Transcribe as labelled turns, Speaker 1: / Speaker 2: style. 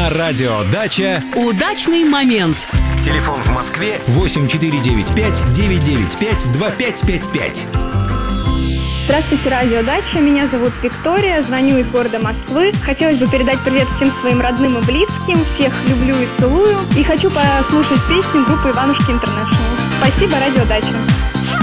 Speaker 1: На радио «Дача»
Speaker 2: удачный момент.
Speaker 1: Телефон в Москве 8495-995-2555.
Speaker 3: Здравствуйте, радио «Дача». Меня зовут Виктория, звоню из города Москвы. Хотелось бы передать привет всем своим родным и близким. Всех люблю и целую. И хочу послушать песню группы «Иванушки Интернешнл». Спасибо, радио «Дача».